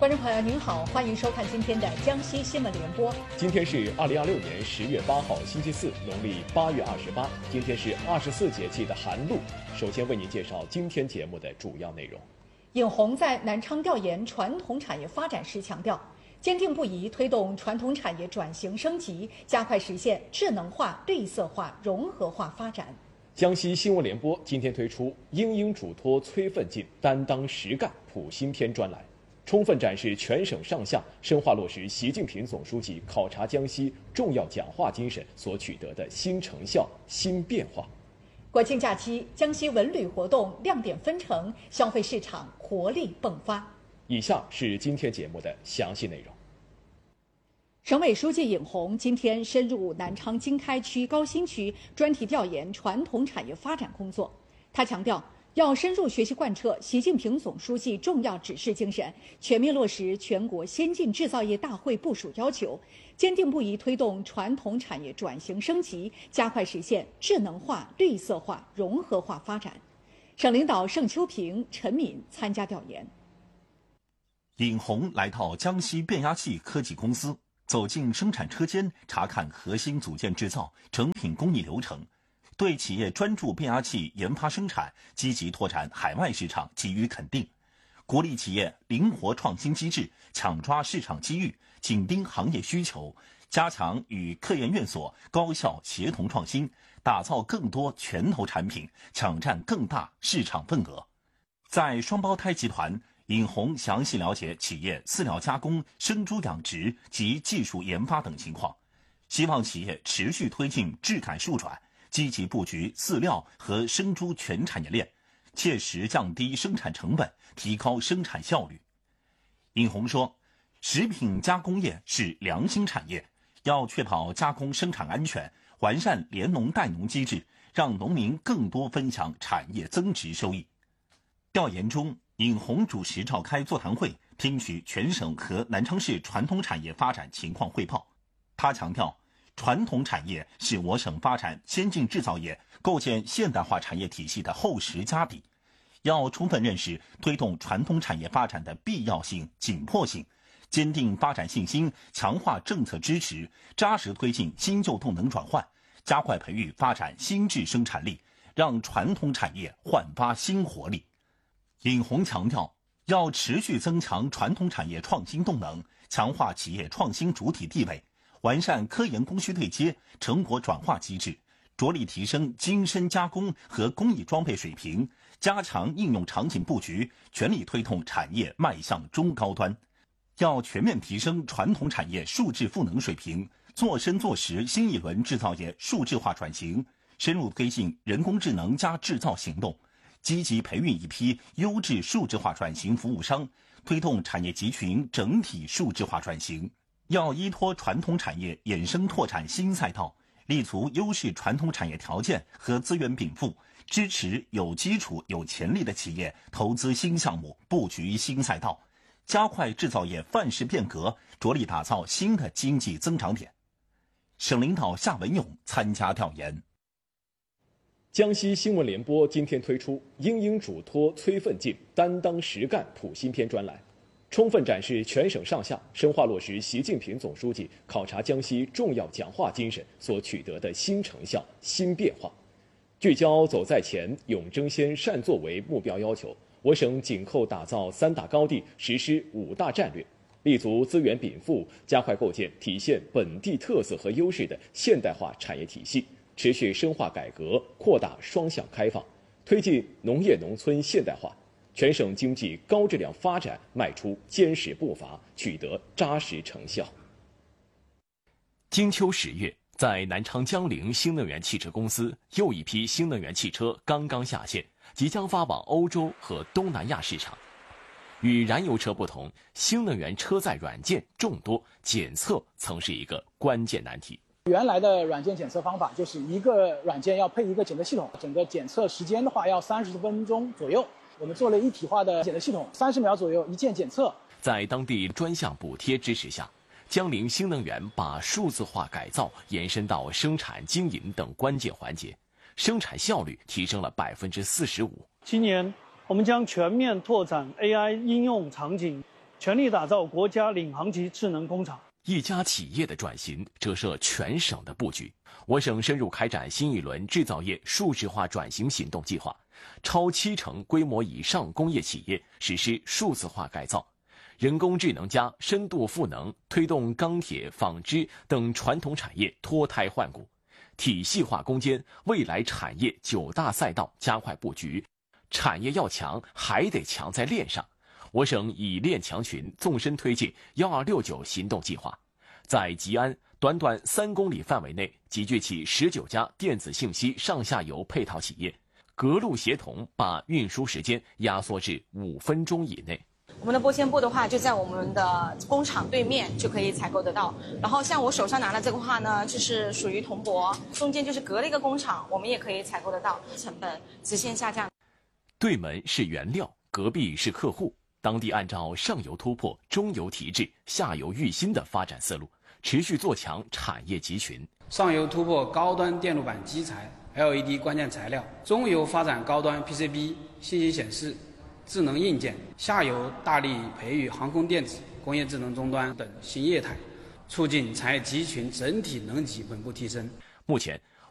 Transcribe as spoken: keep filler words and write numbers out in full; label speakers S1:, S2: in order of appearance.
S1: 观众朋友您好，欢迎收看今天的江西新闻联播。
S2: 今天是二零二六年十月八号，星期四，农历八月二十八。今天是二十四节气的寒露。首先为您介绍今天节目的主要内容。
S1: 尹红在南昌调研传统产业发展时强调，坚定不移推动传统产业转型升级，加快实现智能化、绿色化、融合化发展。
S2: 江西新闻联播今天推出“莺莺嘱托催奋进，担当实干普新篇”专栏，充分展示全省上下深化落实习近平总书记考察江西重要讲话精神所取得的新成效、新变化。
S1: 国庆假期，江西文旅活动亮点纷呈，消费市场活力迸发。
S2: 以下是今天节目的详细内容。
S1: 省委书记尹红今天深入南昌经开区高新区，专题调研传统产业发展工作。他强调，要深入学习贯彻习近平总书记重要指示精神，全面落实全国先进制造业大会部署要求，坚定不移推动传统产业转型升级，加快实现智能化、绿色化、融合化发展。省领导盛秋平、陈敏参加调研。
S3: 尹红来到江西变压器科技公司，走进生产车间，查看核心组件制造、成品工艺流程，对企业专注变压器研发生产、积极拓展海外市场给予肯定，鼓励企业灵活创新机制，抢抓市场机遇，紧盯行业需求，加强与科研院所高效协同创新，打造更多拳头产品，抢占更大市场份额。在双胞胎集团，尹红详细了解企业饲料加工、生猪养殖及技术研发等情况，希望企业持续推进质改数转，积极布局饲料和生猪全产业链，切实降低生产成本，提高生产效率。尹红说，食品加工业是良心产业，要确保加工生产安全，完善联农带农机制，让农民更多分享产业增值收益。调研中，尹红主持召开座谈会，听取全省和南昌市传统产业发展情况汇报。他强调，传统产业是我省发展先进制造业、构建现代化产业体系的厚实家底，要充分认识推动传统产业发展的必要性、紧迫性，坚定发展信心，强化政策支持，扎实推进新旧动能转换，加快培育发展新质生产力，让传统产业焕发新活力。尹红强调，要持续增强传统产业创新动能，强化企业创新主体地位，完善科研供需对接、成果转化机制，着力提升精深加工和工艺装备水平，加强应用场景布局，全力推动产业迈向中高端。要全面提升传统产业数质赋能水平，做深做实新一轮制造业数质化转型，深入推进人工智能加制造行动，积极培育一批优质数字化转型服务商，推动产业集群整体数字化转型。要依托传统产业衍生拓展新赛道，立足优势传统产业条件和资源禀赋，支持有基础有潜力的企业投资新项目，布局新赛道，加快制造业范式变革，着力打造新的经济增长点。省领导夏文勇参加调研。
S2: 江西新闻联播今天推出“莺莺嘱托催奋进，担当实干普新篇”专栏，充分展示全省上下深化落实习近平总书记考察江西重要讲话精神所取得的新成效、新变化。聚焦走在前、勇争先、善作为目标要求，我省紧扣打造三大高地，实施五大战略，立足资源禀赋，加快构建体现本地特色和优势的现代化产业体系，持续深化改革，扩大双向开放，推进农业农村现代化，全省经济高质量发展迈出坚实步伐，取得扎实成效。
S4: 金秋十月，在南昌江铃新能源汽车公司，又一批新能源汽车刚刚下线，即将发往欧洲和东南亚市场。与燃油车不同，新能源车载软件众多，检测曾是一个关键难题。
S5: 原来的软件检测方法就是一个软件要配一个检测系统，整个检测时间的话要三十分钟左右。我们做了一体化的检测系统，三十秒左右一键检测。
S4: 在当地专项补贴支持下，江铃新能源把数字化改造延伸到生产经营等关键环节，生产效率提升了百分之四十五。
S6: 今年我们将全面拓展 A I 应用场景， 全力打造国家领航级智能工厂。
S4: 一家企业的转型折射全省的布局。我省深入开展新一轮制造业数字化转型行动计划，超七成规模以上工业企业实施数字化改造，人工智能加深度赋能推动钢铁、纺织等传统产业脱胎换骨，体系化攻坚未来产业九大赛道，加快布局。产业要强，还得强在链上。我省以链强群，纵深推进幺二六九行动计划，在吉安短短三公里范围内集聚起十九家电子信息上下游配套企业，隔路协同把运输时间压缩至五分钟以内。
S7: 我们的玻纤布的话，就在我们的工厂对面就可以采购得到。然后像我手上拿的这个话呢，就是属于铜箔，中间就是隔了一个工厂，我们也可以采购得到，成本直线下降。
S4: 对门是原料，隔壁是客户。当地按照上游突破、中游提质、下游育新的发展思路，持续做强产业集群。
S8: 上游突破高端电路板基材、L E D 关键材料，中游发展高端 P C B、信息显示、智能硬件，下游大力培育航空电子、工业智能终端等新业态，促进产业集群整体能级稳步提升。
S4: 目前，